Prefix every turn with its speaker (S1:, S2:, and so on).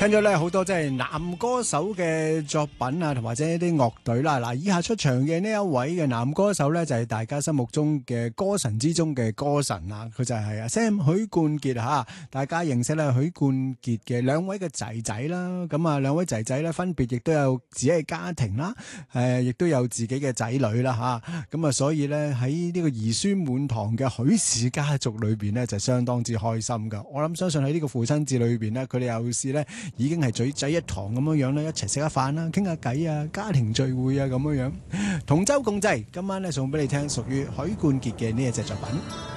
S1: 聽咗咧好多即係男歌手嘅作品啊，同或者一啲樂隊啦。嗱，以下出場嘅呢一位嘅男歌手咧，就係大家心目中嘅歌神之中嘅歌神啊！佢就係阿 Sam 許冠傑嚇。大家認識咧許冠傑嘅兩位嘅仔仔啦。咁啊，兩位仔仔咧分別亦都有自己嘅家庭啦，亦都有自己嘅仔女啦嚇。咁啊，所以咧喺呢個兒孫滿堂嘅許氏家族裏邊咧，就相當之開心噶。我諗相信喺呢個父親節裏邊咧，佢哋有時咧已經係嘴仔一堂咁樣樣咧，一齊食下飯啦，傾下偈啊，家庭聚會啊咁樣樣，同舟共濟。今晚咧送俾你聽屬於許冠傑嘅呢一隻作品。